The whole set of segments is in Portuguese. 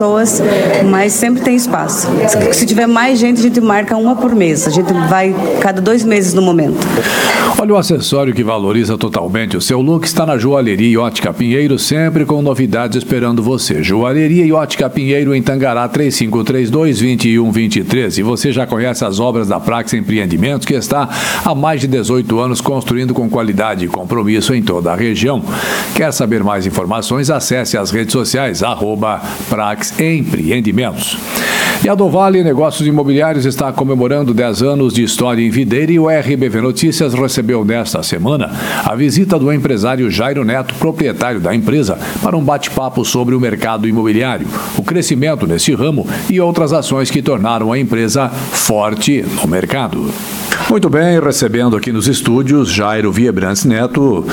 pessoas, mas sempre tem espaço. Se tiver mais gente, a gente marca uma por mês. A gente vai cada 2 meses no momento. Olha, o acessório que valoriza totalmente o seu look está na Joalheria e Ótica Pinheiro, sempre com novidades esperando você. Joalheria e Ótica Pinheiro em Tangará, 3532-2123. E você já conhece as obras da Prax Empreendimentos, que está há mais de 18 anos construindo com qualidade e compromisso em toda a região. Quer saber mais informações? Acesse as redes sociais, @Prax Empreendimentos. E a Dovale Negócios Imobiliários está comemorando 10 anos de história em Videira, e o RBV Notícias recebeu nesta semana a visita do empresário Jairo Neto, proprietário da empresa, para um bate-papo sobre o mercado imobiliário, o crescimento nesse ramo e outras ações que tornaram a empresa forte no mercado. Muito bem, recebendo aqui nos estúdios Jairo Viebrantes Neto,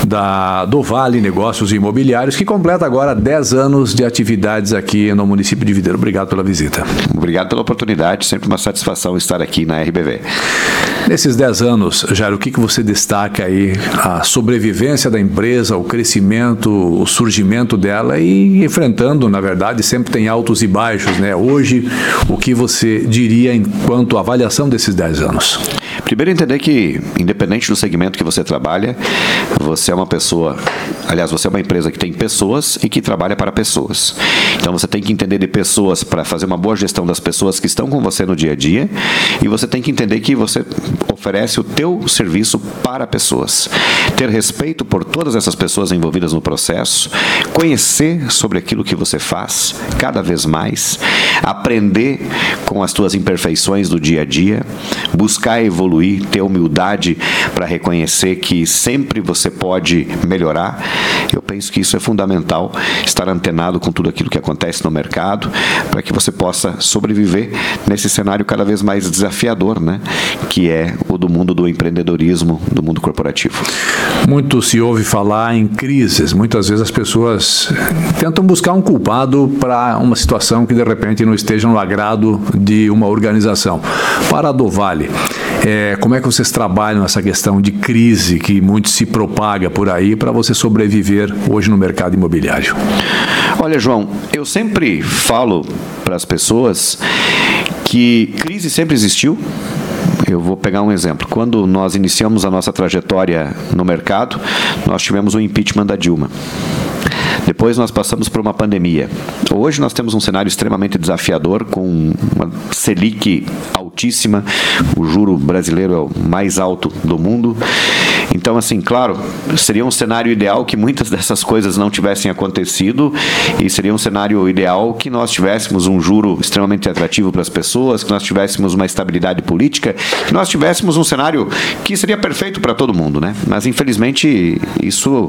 da Dovale Negócios Imobiliários, que completa agora 10 anos de atividades aqui no município de Videira. Obrigado pela visita. Obrigado pela oportunidade, sempre uma satisfação estar aqui na RBV. Nesses 10 anos, Jairo, o que você destaca aí? A sobrevivência da empresa, o crescimento, o surgimento dela e enfrentando, na verdade, sempre tem altos e baixos, né? Hoje, o que você diria enquanto avaliação desses 10 anos? Primeiro, entender que, independente do segmento que você trabalha, você é uma pessoa, aliás, você é uma empresa que tem pessoas e que trabalha para pessoas. Então, você tem que entender de pessoas para fazer uma boa gestão das pessoas que estão com você no dia a dia, e você tem que entender que você oferece o teu serviço para pessoas. Ter respeito por todas essas pessoas envolvidas no processo, conhecer sobre aquilo que você faz cada vez mais, aprender com as tuas imperfeições do dia a dia, buscar evoluir, ter humildade para reconhecer que sempre você pode melhorar. Eu penso que isso é fundamental, estar antenado com tudo aquilo que acontece no mercado, para que você possa sobreviver nesse cenário cada vez mais desafiador, né? Que é o do mundo do empreendedorismo, do mundo corporativo. Muito se ouve falar em crises. Muitas vezes as pessoas tentam buscar um culpado para uma situação que de repente não esteja no agrado de uma organização. Para a Dovale, como é que vocês trabalham essa questão de crise que muito se propaga por aí para você sobreviver hoje no mercado imobiliário? Olha, João, eu sempre falo para as pessoas que crise sempre existiu. Eu vou pegar um exemplo. Quando nós iniciamos a nossa trajetória no mercado, nós tivemos o impeachment da Dilma. Depois nós passamos por uma pandemia. Hoje nós temos um cenário extremamente desafiador, com uma Selic altíssima, o juro brasileiro é o mais alto do mundo. Então, assim, claro, seria um cenário ideal que muitas dessas coisas não tivessem acontecido, e seria um cenário ideal que nós tivéssemos um juro extremamente atrativo para as pessoas, que nós tivéssemos uma estabilidade política, que nós tivéssemos um cenário que seria perfeito para todo mundo, né? Mas, infelizmente, isso,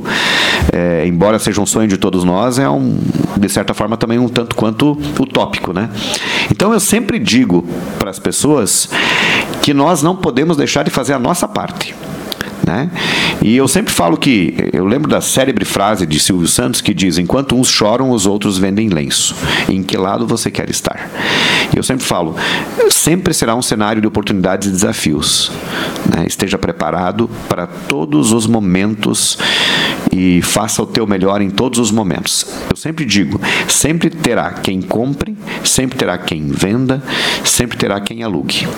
embora seja um sonho de todos nós, de certa forma, também um tanto quanto utópico, né? Então, eu sempre digo para as pessoas que nós não podemos deixar de fazer a nossa parte, né? E eu sempre falo que, eu lembro da célebre frase de Silvio Santos que diz: enquanto uns choram, os outros vendem lenço. Em que lado você quer estar? E eu sempre falo, sempre será um cenário de oportunidades e desafios, né? Esteja preparado para todos os momentos e faça o teu melhor em todos os momentos. Eu sempre digo, sempre terá quem compre, sempre terá quem venda, sempre terá quem alugue.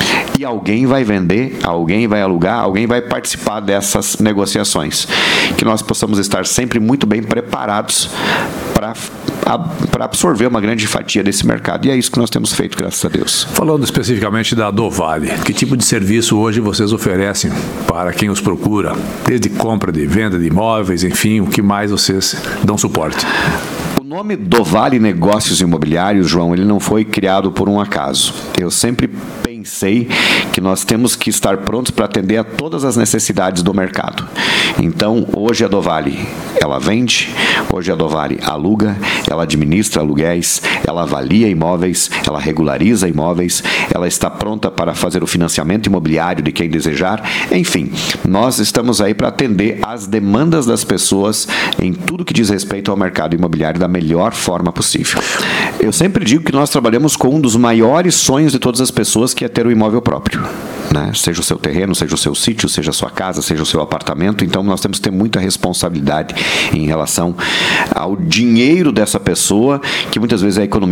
E alguém vai vender, alguém vai alugar, alguém vai participar dessas negociações. Que nós possamos estar sempre muito bem preparados para absorver uma grande fatia desse mercado. E é isso que nós temos feito, graças a Deus. Falando especificamente da Dovale, que tipo de serviço hoje vocês oferecem para quem os procura? Desde compra, de venda de imóveis, enfim, o que mais vocês dão suporte? O nome Dovale Negócios Imobiliários, João, ele não foi criado por um acaso. Eu sempre pensei que nós temos que estar prontos para atender a todas as necessidades do mercado. Então, hoje a Dovale, ela vende, hoje a Dovale aluga, ela administra aluguéis, ela avalia imóveis, ela regulariza imóveis, ela está pronta para fazer o financiamento imobiliário de quem desejar. Enfim, nós estamos aí para atender às demandas das pessoas em tudo que diz respeito ao mercado imobiliário da melhor melhor forma possível. Eu sempre digo que nós trabalhamos com um dos maiores sonhos de todas as pessoas, que é ter o imóvel próprio, né? Seja o seu terreno, seja o seu sítio, seja a sua casa, seja o seu apartamento. Então nós temos que ter muita responsabilidade em relação ao dinheiro dessa pessoa, que muitas vezes é a economia